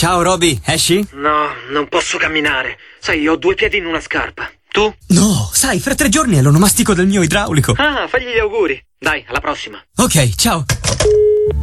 Ciao Roby, esci? No, non posso camminare. Sai, ho 2 piedi in una scarpa. Tu? No, sai, fra 3 giorni è l'onomastico del mio idraulico. Ah, fagli gli auguri. Dai, alla prossima. Ok, ciao.